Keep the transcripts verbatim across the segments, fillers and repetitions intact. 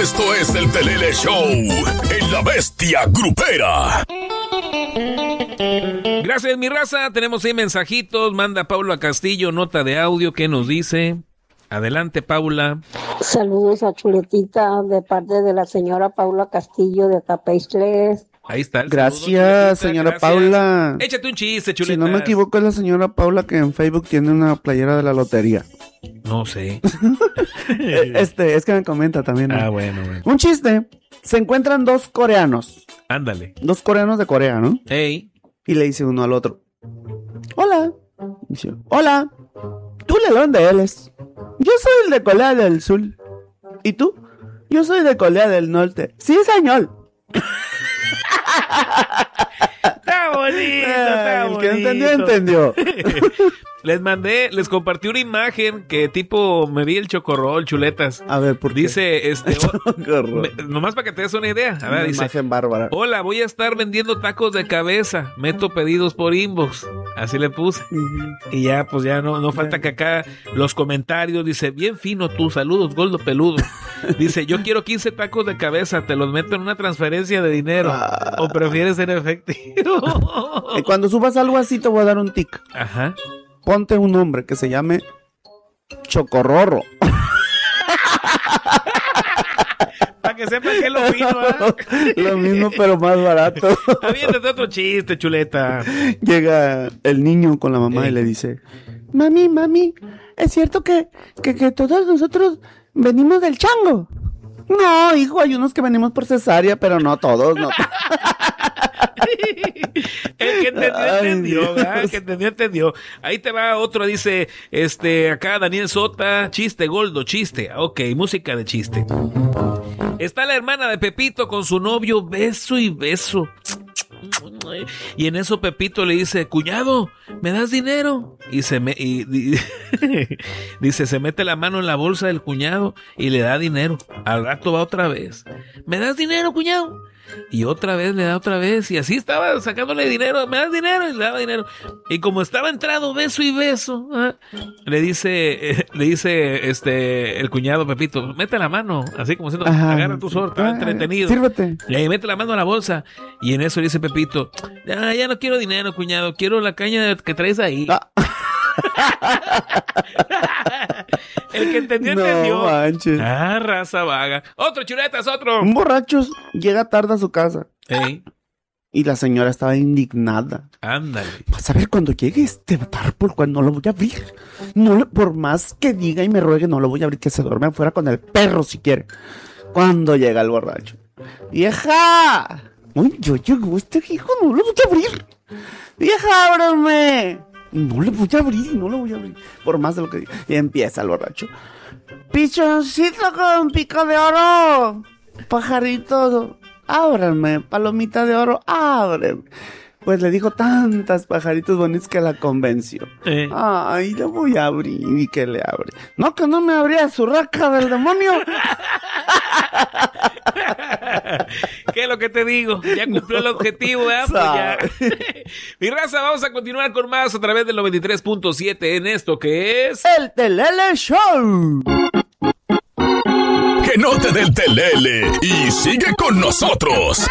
Esto es el Telele Show en La Bestia Grupera. Gracias, mi raza. Tenemos ahí mensajitos. Manda Paula Castillo nota de audio que nos dice. Adelante, Paula. Saludos a Chuletita de parte de la señora Paula Castillo de Tapeisles. Ahí está. El gracias, saludo, señora gracias. Paula. Échate un chiste, Chuleta. Si no me equivoco, es la señora Paula que en Facebook tiene una playera de la lotería. No sé. Este, es que me comenta también, ¿no? Ah, bueno, bueno. Un chiste. Se encuentran dos coreanos. Ándale. Dos coreanos de Corea, ¿no? Ey. Y le dice uno al otro: hola. Dice: hola. ¿Tú de dónde eres? Yo soy el de Corea del Sur. ¿Y tú? Yo soy de Corea del Norte. Sí, señor. Está bonito, está el bonito. que entendió, entendió. Les mandé, les compartí una imagen que tipo me vi el chocorrol, Chuletas. A ver, ¿por qué? Dice, este, o, me, nomás para que te des una idea. A ver, una dice, imagen bárbara. hola, voy a estar vendiendo tacos de cabeza. Meto pedidos por inbox. Así le puse. Uh-huh. Y ya, pues ya no, no falta que acá los comentarios, dice, bien fino tú, saludos, Goldo Peludo. Dice, yo quiero quince tacos de cabeza, te los meto en una transferencia de dinero. Ah. ¿O prefieres en efectivo? Y cuando subas algo así te voy a dar un tic. Ajá. Ponte un nombre que se llame Chocorrorro. Para que sepan que es lo mismo, ¿eh? Lo mismo, pero más barato. Aviéntate otro chiste, Chuleta. Llega el niño con la mamá eh. y le dice: mami, mami, ¿es cierto que, que, que todos nosotros venimos del chango? No, hijo, hay unos que venimos por cesárea, pero no todos, no. El que entendió, Ay, entendió, ¿verdad? El que entendió, entendió. Ahí te va otro, dice, este, acá Daniel Sota, chiste, Goldo, chiste. Ok, música de chiste. Está la hermana de Pepito con su novio, beso y beso. Y en eso Pepito le dice: cuñado, ¿me das dinero? Y se me y, y, dice, se mete la mano en la bolsa del cuñado y le da dinero. Al rato va otra vez: ¿me das dinero, cuñado? Y otra vez le da otra vez. Y así estaba sacándole dinero. ¿Me das dinero? Y le daba dinero. Y como estaba entrado beso y beso, ¿eh? le dice eh, le dice este el cuñado Pepito: mete la mano, así como diciendo, agarra tu suerte, está entretenido. Sírvete. Y ahí mete la mano a la bolsa. Y en eso le dice Pepito: ya, ya no quiero dinero, cuñado, quiero la caña que traes ahí. Ah. El que entendió, no entendió. Manches. Ah, raza vaga. Otro, Chuletas, otro. Un borracho llega tarde a su casa. ¿Eh? Y la señora estaba indignada. Ándale. Vas a ver cuando llegue este por cuando no lo voy a abrir. No le, por más que diga y me ruegue, no lo voy a abrir, que se duerme afuera con el perro si quiere. Cuando llega el borracho: ¡vieja! Uy, yo llegó este hijo, no lo voy a abrir. ¡Vieja, ábrame! No le voy a abrir, no le voy a abrir. Por más de lo que diga. Y empieza el borracho: pichoncito con pico de oro, pajarito, ábrame, palomita de oro, ábreme. Pues le dijo tantas pajaritos bonitos que la convenció. Eh. Ay, le voy a abrir. ¿Y que le abre? No, que no me abría su raca del demonio. ¿Qué es lo que te digo? Ya cumplió no, el objetivo, ¿eh? Pues ya. Mi raza, vamos a continuar con más a través del noventa y tres punto siete en esto que es... El Telele Show. Que no te dé el telele y sigue con nosotros.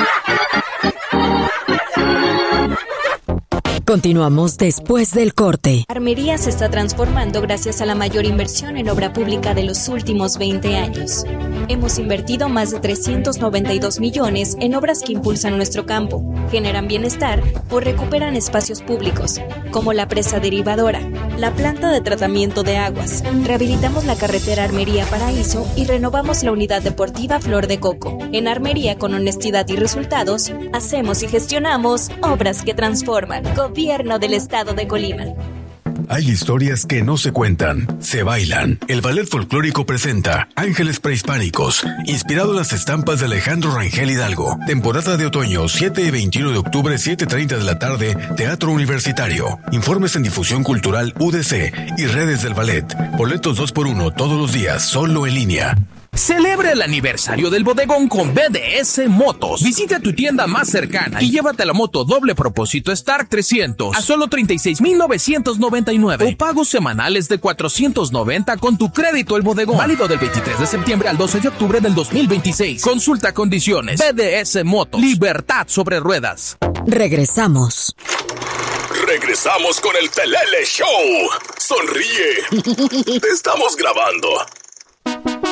Continuamos después del corte. Armería se está transformando gracias a la mayor inversión en obra pública de los últimos veinte años. Hemos invertido más de trescientos noventa y dos millones en obras que impulsan nuestro campo, generan bienestar o recuperan espacios públicos, como la presa derivadora, la planta de tratamiento de aguas. Rehabilitamos la carretera Armería-Paraíso y renovamos la unidad deportiva Flor de Coco. En Armería, con honestidad y resultados, hacemos y gestionamos obras que transforman. Gobierno del Estado de Colima. Hay historias que no se cuentan, se bailan. El Ballet Folclórico presenta Ángeles Prehispánicos, inspirado en las estampas de Alejandro Rangel Hidalgo. Temporada de otoño, siete y veintiuno de octubre, siete treinta de la tarde, Teatro Universitario. Informes en Difusión Cultural U D C y redes del ballet. Boletos dos por uno todos los días, solo en línea. Celebra el aniversario del bodegón con B D S Motos. Visita tu tienda más cercana y llévate la moto doble propósito Stark trescientos a solo treinta y seis mil novecientos noventa y nueve o pagos semanales de cuatrocientos noventa con tu crédito El Bodegón. Válido del veintitrés de septiembre al doce de octubre del dos mil veintiséis. Consulta condiciones. B D S Motos. Libertad sobre ruedas. Regresamos. Regresamos con el Pelele Show. Sonríe. Te estamos grabando.